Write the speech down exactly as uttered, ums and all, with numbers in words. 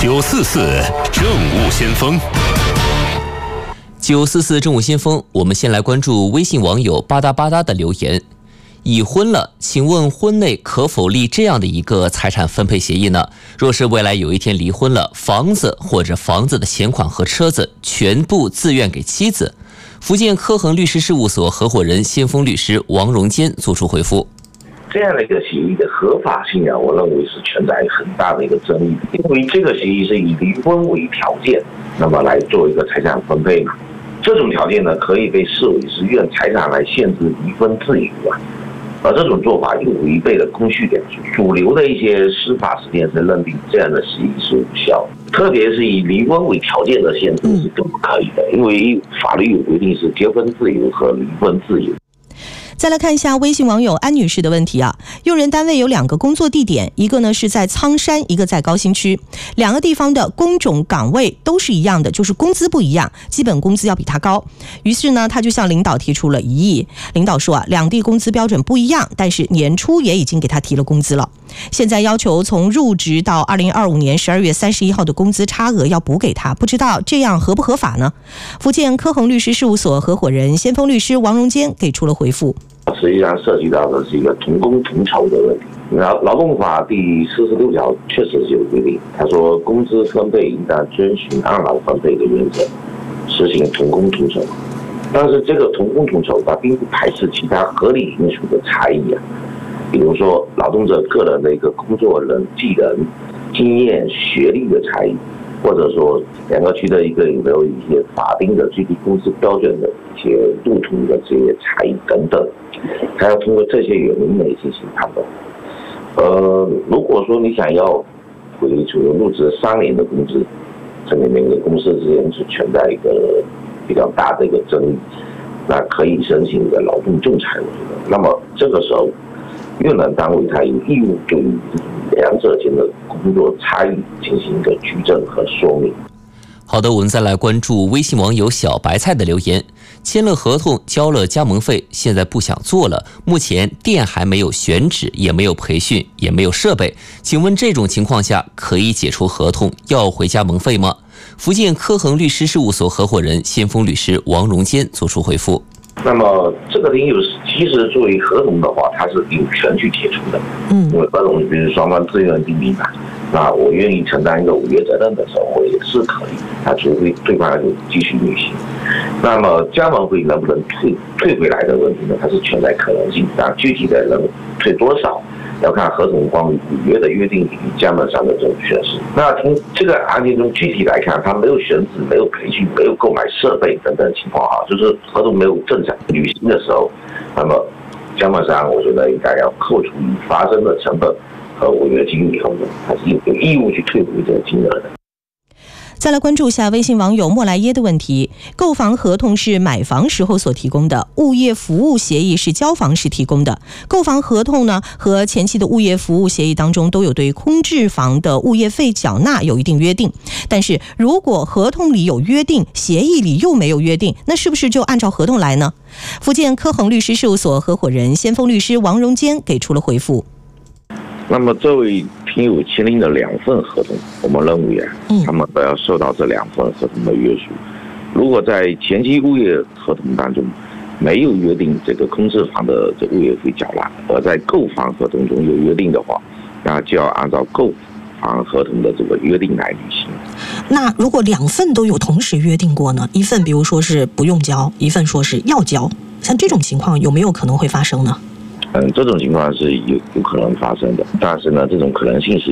九四四政务先锋。 九四四政务先锋，我们先来关注微信网友吧嗒吧嗒的留言。已婚了，请问婚内可否立这样的一个财产分配协议呢？若是未来有一天离婚了，房子或者房子的钱款和车子全部自愿给妻子。福建科恒律师事务所合伙人先锋律师王荣坚作出回复。 这样的一个协议的合法性啊，我认为是存在很大的一个争议，因为这个协议是以离婚为条件，那么来做一个财产分配嘛。这种条件呢，可以被视为是用财产来限制离婚自由啊。而这种做法又违背了公序良俗，主流的一些司法实践是认定这样的协议是无效，特别是以离婚为条件的限制是更不可以的，因为法律有规定是结婚自由和离婚自由。 再来看一下微信网友安女士的问题啊，用人单位有两个工作地点，一个呢是在苍山，一个在高新区，两个地方的工种岗位都是一样的，就是工资不一样，基本工资要比他高。于是呢，他就向领导提出了异议。领导说啊，两地工资标准不一样，但是年初也已经给他提了工资了，现在要求从入职到二零二五年十二月三十一号的工资差额要补给他，不知道这样合不合法呢？福建科恒律师事务所合伙人先锋律师王荣坚给出了回复。 实际上涉及到的是一个同工同酬的问题。劳劳动法第四十六条确实是有规定，他说工资分配应当遵循按劳分配的原则，实行同工同酬。但是这个同工同酬，它并不排斥其他合理因素的差异啊，比如说劳动者个人的一个工作人技能、经验、学历的差异，或者说两个区的一个有没有一些法定的最低工资标准的一些不同的这些差异等等，还要通过这些原因来进行判断。呃，如果说你想要回除入职三年的工资，这里面的公司之间是存在一个比较大的一个争议，那可以申请一个劳动仲裁。那么这个时候，用人单位它有义务对于两者间的工作差异进行一个举证和说明。 好的，我们再来关注微信网友小白菜的留言。签了合同，交了加盟费，现在不想做了。目前店还没有选址，也没有培训，也没有设备。请问这种情况下可以解除合同，要回加盟费吗？福建科恒律师事务所合伙人先锋律师王荣坚作出回复。 那么这个领有其实作为合同的话，它是有权去解除的。嗯，因为合同比如双方自愿订立嘛，那我愿意承担一个违约责任的时候，我也是可以，啊，除非对方就继续履行。那么加盟费能不能退退回来的问题呢？它是存在可能性，但具体的能退多少，要看合同关于履约的约定与加盟商的这种宣示。那从这个案件中具体来看，他没有选址、没有培训、没有购买设备等等情况啊，就是合同没有正常履行的时候，那么加盟商我觉得应该要扣除已发生的成本和违约金以后呢，他是有义务去退回这个金额的。 再来关注一下微信网友莫来耶的问题。购房合同是买房时候所提供的，物业服务协议是交房时提供的。购房合同呢和前期的物业服务协议当中都有对空置房的物业费缴纳有一定约定，但是如果合同里有约定，协议里又没有约定，那是不是就按照合同来呢？福建科恒律师事务所合伙人先锋律师王荣坚给出了回复。 那么这位听友签订的两份合同，我们认为啊，他们都要受到这两份合同的约束。如果在前期物业合同当中没有约定这个空置房的这物业费缴纳，而在购房合同中有约定的话，那就要按照购房合同的这个约定来履行。 那如果两份都有同时约定过呢？一份比如说是不用交，一份说是要交，像这种情况有没有可能会发生呢？ 嗯，这种情况是有有可能发生的，但是呢，这种可能性是